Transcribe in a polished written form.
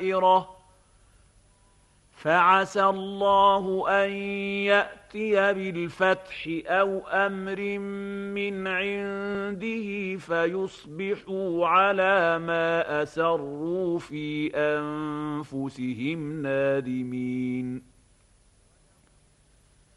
دَائِرَةٌ فَعَسَى اللَّهُ أَن يَأْتِيَ بِالْفَتْحِ أَوْ أَمْرٍ مِّنْ عِندِهِ فَيُصْبِحُوا عَلَىٰ مَا أَسَرُّوا فِي أَنفُسِهِمْ نَادِمِينَ